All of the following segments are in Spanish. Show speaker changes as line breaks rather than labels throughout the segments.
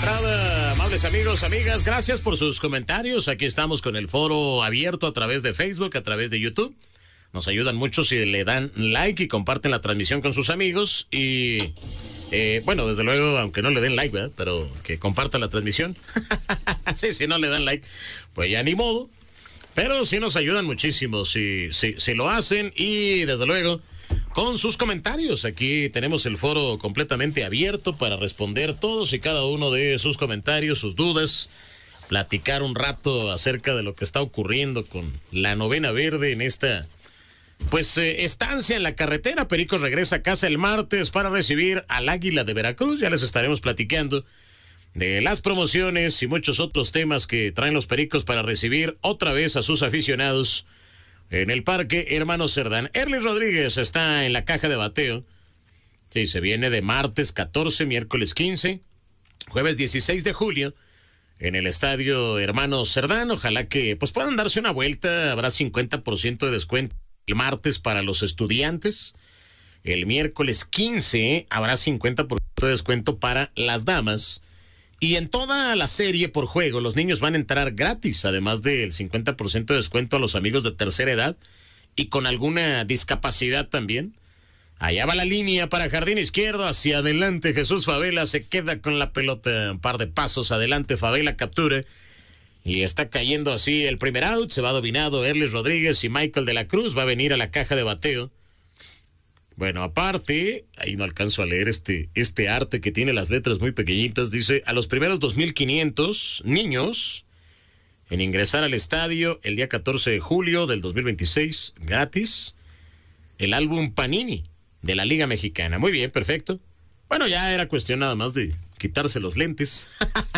entrada, amables amigos, amigas, gracias por sus comentarios. Aquí estamos con el foro abierto a través de Facebook, a través de YouTube. Nos ayudan mucho si le dan like y comparten la transmisión con sus amigos. Y, bueno, desde luego, aunque no le den like, ¿verdad? Pero que compartan la transmisión. Sí, si no le dan like, pues ya ni modo. Pero sí nos ayudan muchísimo si lo hacen. Y desde luego, con sus comentarios. Aquí tenemos el foro completamente abierto para responder todos y cada uno de sus comentarios, sus dudas, platicar un rato acerca de lo que está ocurriendo con la Novena Verde en esta, estancia en la carretera. Pericos regresa a casa el martes para recibir al Águila de Veracruz. Ya les estaremos platicando de las promociones y muchos otros temas que traen los Pericos para recibir otra vez a sus aficionados en el Parque Hermano Cerdán. Erlis Rodríguez está en la caja de bateo. Sí, se viene de martes 14, miércoles 15, jueves 16 de julio en el Estadio Hermano Cerdán. Ojalá que puedan darse una vuelta. Habrá 50% de descuento el martes para los estudiantes. El miércoles 15 habrá 50% de descuento para las damas. Y en toda la serie por juego, los niños van a entrar gratis, además del 50% de descuento a los amigos de tercera edad y con alguna discapacidad también. Allá va la línea para jardín izquierdo, hacia adelante Jesús Favela, se queda con la pelota, un par de pasos adelante, Favela captura y está cayendo así el primer out. Se va dominado Erlis Rodríguez y Michael de la Cruz va a venir a la caja de bateo. Bueno, aparte, ahí no alcanzo a leer este arte que tiene las letras muy pequeñitas. Dice, a los primeros 2,500 niños en ingresar al estadio el día 14 de julio del 2026, gratis, el álbum Panini de la Liga Mexicana. Muy bien, perfecto. Bueno, ya era cuestión nada más de quitarse los lentes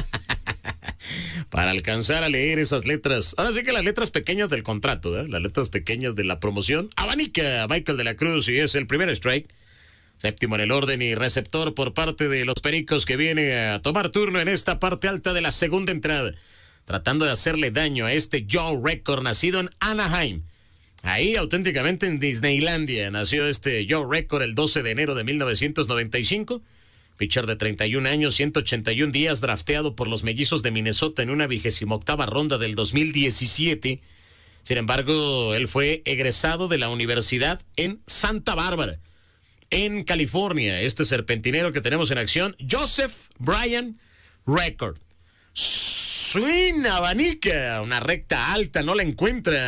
para alcanzar a leer esas letras. Ahora sí que las letras pequeñas del contrato, ¿eh? Las letras pequeñas de la promoción. Abanica Michael de la Cruz y es el primer strike. Séptimo en el orden y receptor por parte de los Pericos que viene a tomar turno en esta parte alta de la segunda entrada. Tratando de hacerle daño a este Joe Record, nacido en Anaheim. Ahí auténticamente en Disneylandia nació este Joe Record el 12 de enero de 1995. Pitcher de 31 años, 181 días, drafteado por los Mellizos de Minnesota en una 28ª ronda del 2017. Sin embargo, él fue egresado de la universidad en Santa Bárbara, en California. Este serpentinero que tenemos en acción, Joseph Bryan Record. Swing, abanica, una recta alta, no la encuentra.